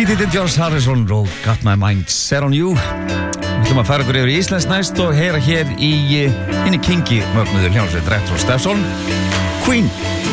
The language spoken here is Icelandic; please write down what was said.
Lítið George Harrison og Got My Mind Set On You. Við ætlum að fara ykkur yfir í Íslands næst og heyra hér inn í Kingi mögnuður hljómsveit Retro Stefson, Queen.